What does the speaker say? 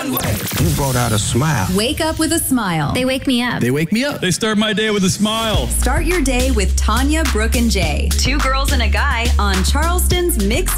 You brought out a smile. Wake up with a smile. They wake me up. They wake me up. They start my day with a smile. Start your day with Tanya, Brooke, and Jay. Two girls and a guy on Charleston's Mix